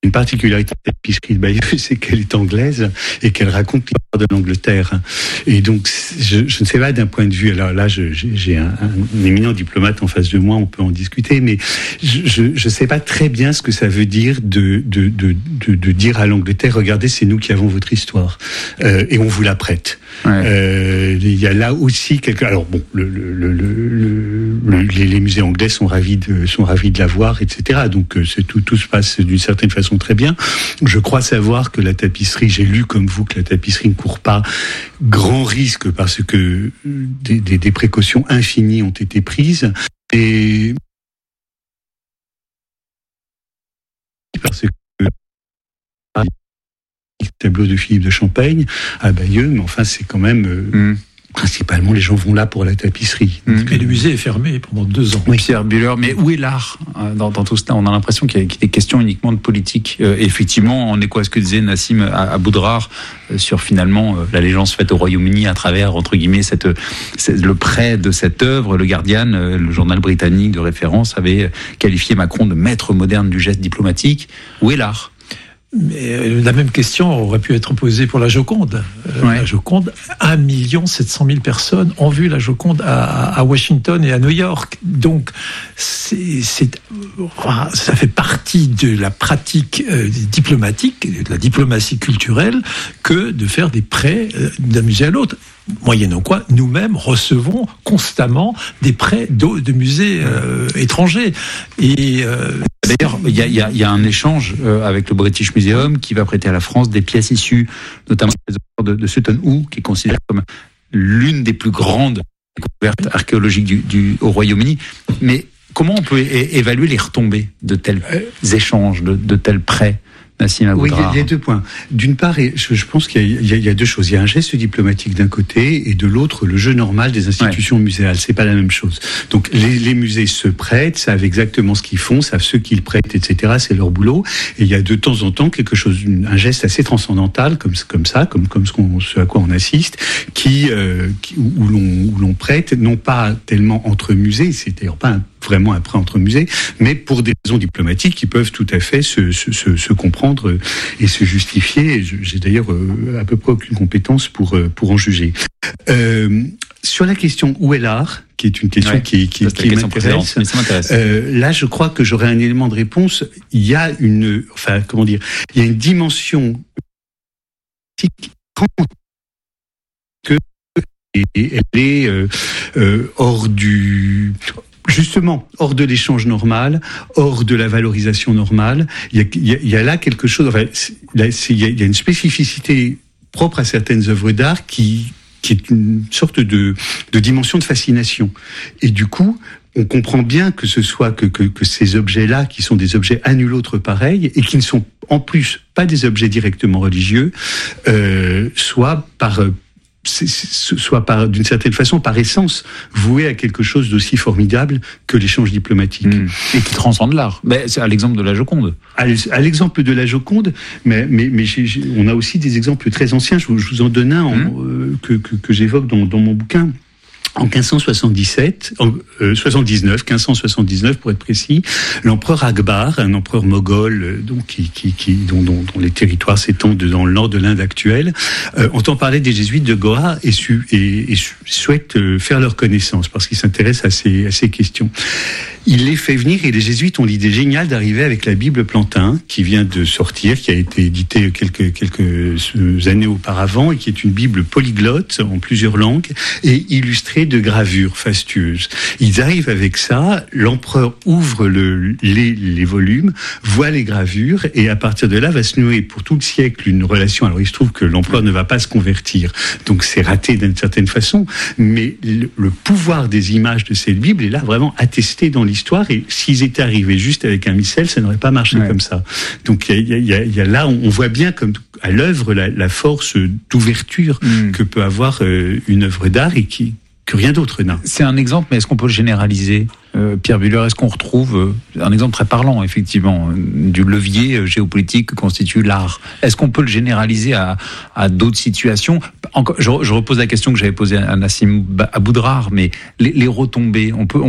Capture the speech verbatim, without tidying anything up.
une particularité de la tapisserie de Bayeux, c'est qu'elle est anglaise et qu'elle raconte l'histoire de l'Angleterre. Et donc, je, je ne sais pas d'un point de vue, alors là, je, j'ai un, un éminent diplomate en face de moi, on peut en discuter, mais je ne sais pas très bien ce que ça veut dire de, de, de, de, de dire à l'Angleterre, regardez, c'est nous qui avons votre histoire, euh, et on vous la prête. Ouais. Euh, il y a là aussi quelque... Alors bon, le, le, le, le, le, les, les musées anglais sont ravis de, sont ravis de la voir, et cetera. Donc c'est tout, tout se passe d'une certaine façon très bien. Je crois savoir que la tapisserie, j'ai lu comme vous que la tapisserie ne court pas grand risque parce que des, des, des précautions infinies ont été prises. Et parce que tableau de Philippe de Champaigne à Bayeux, mais enfin c'est quand même euh, mm. principalement les gens vont là pour la tapisserie. Mm. Et le musée est fermé pendant deux ans. Oui. Pierre Bühler, mais où est l'art dans, dans tout cela? On a l'impression qu'il y a, qu'il y a des questions uniquement de politique. Euh, effectivement, en écho à ce que disait Nassim Aboudrar euh, sur finalement euh, l'allégeance faite au Royaume-Uni à travers entre guillemets cette, cette, le prêt de cette œuvre. Le Guardian, euh, le journal britannique de référence, avait qualifié Macron de maître moderne du geste diplomatique. Où est l'art? Mais la même question aurait pu être posée pour la Joconde. Ouais. La Joconde, un million sept cent mille personnes ont vu la Joconde à, à Washington et à New York. Donc, c'est, c'est, ça fait partie de la pratique euh, diplomatique, de la diplomatie culturelle, que de faire des prêts euh, d'un musée à l'autre. Moyennant quoi, nous-mêmes recevons constamment des prêts de, de musées euh, étrangers. Et euh, d'ailleurs, il y a, y, a, y a un échange euh, avec le British Museum qui va prêter à la France des pièces issues, notamment des œuvres de, de Sutton Hoo, qui est considérée comme l'une des plus grandes découvertes archéologiques du, du, au Royaume-Uni. Mais comment on peut é- évaluer les retombées de tels échanges, de, de tels prêts? Oui, il y a deux points. D'une part, je, je pense qu'il y a, il, y a, il y a deux choses. Il y a un geste diplomatique d'un côté et de l'autre, le jeu normal des institutions ouais. muséales. C'est pas la même chose. Donc, les, les musées se prêtent, savent exactement ce qu'ils font, savent ceux qu'ils prêtent, et cetera. C'est leur boulot. Et il y a de temps en temps quelque chose, un geste assez transcendantal, comme, comme ça, comme, comme ce, qu'on, ce à quoi on assiste, qui, euh, qui où, où, l'on, où l'on prête, non pas tellement entre musées, c'est d'ailleurs pas un vraiment un prêt entre musées, mais pour des raisons diplomatiques qui peuvent tout à fait se, se, se, se comprendre et se justifier. Et j'ai d'ailleurs euh, à peu près aucune compétence pour, pour en juger. Euh, sur la question où est l'art, qui est une question ouais, qui, qui, qui m'intéresse, mais ça m'intéresse. Euh, là je crois que j'aurais un élément de réponse. Il y a une, enfin comment dire, il y a une dimension que et elle est euh, euh, hors du justement, hors de l'échange normal, hors de la valorisation normale. Il y a, il y a, il y a là quelque chose, enfin, là, c'est, il, y a, il y a une spécificité propre à certaines œuvres d'art qui, qui est une sorte de, de dimension de fascination. Et du coup, on comprend bien que ce soit que, que, que ces objets-là, qui sont des objets à nul autre pareils, et qui ne sont en plus pas des objets directement religieux, euh, soient par... C'est, c'est, soit par, d'une certaine façon, par essence, voué à quelque chose d'aussi formidable que l'échange diplomatique. Mmh. Et qui transcende l'art. Ben, c'est à l'exemple de la Joconde. À, à l'exemple de la Joconde, mais, mais, mais j'ai, j'ai, on a aussi des exemples très anciens. Je vous, je vous en donne un en, mmh. euh, que, que, que j'évoque dans, dans mon bouquin. En quinze cent soixante-dix-sept, en, euh, soixante-dix-neuf, quinze cent soixante-dix-neuf pour être précis, l'empereur Akbar, un empereur moghol, euh, donc qui, qui, qui dont, dont, dont les territoires s'étendent dans le nord de l'Inde actuelle, euh, entend parler des jésuites de Goa et, su, et, et su, souhaite euh, faire leur connaissance parce qu'il s'intéresse à ces, à ces questions. Il les fait venir et les jésuites ont l'idée géniale d'arriver avec la Bible Plantin qui vient de sortir, qui a été éditée quelques, quelques années auparavant et qui est une Bible polyglotte en plusieurs langues et illustrée de gravures fastueuses. Ils arrivent avec ça, l'empereur ouvre le, les, les volumes, voit les gravures et à partir de là va se nouer pour tout le siècle une relation. Alors il se trouve que l'empereur ne va pas se convertir, donc c'est raté d'une certaine façon, mais le, le pouvoir des images de cette Bible est là vraiment attesté dans l'histoire. Histoire, et s'ils étaient arrivés juste avec un missel, ça n'aurait pas marché ouais. comme ça. Donc il y a, y, a, y a là, on voit bien comme à l'œuvre la, la force d'ouverture mm. que peut avoir euh, une œuvre d'art et qui que rien d'autre n'a. C'est un exemple, mais est-ce qu'on peut le généraliser, euh, Pierre Bühler? Est-ce qu'on retrouve euh, un exemple très parlant, effectivement, euh, du levier euh, géopolitique que constitue l'art? Est-ce qu'on peut le généraliser à, à d'autres situations? Encore, je, je repose la question que j'avais posée à Nassim Aboudrar, mais les, les retombées, on peut, on